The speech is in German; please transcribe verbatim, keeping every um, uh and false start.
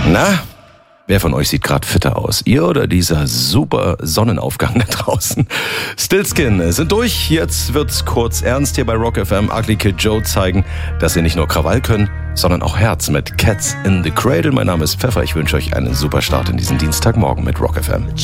Na, wer von euch sieht gerade fitter aus? Ihr oder dieser super Sonnenaufgang da draußen? Stillskin sind durch. Jetzt wird's kurz ernst hier bei Rock F M. Ugly Kid Joe zeigen, dass sie nicht nur Krawall können, sondern auch Herz mit Cats in the Cradle. Mein Name ist Pfeffer. Ich wünsche euch einen super Start in diesen Dienstagmorgen mit Rock F M.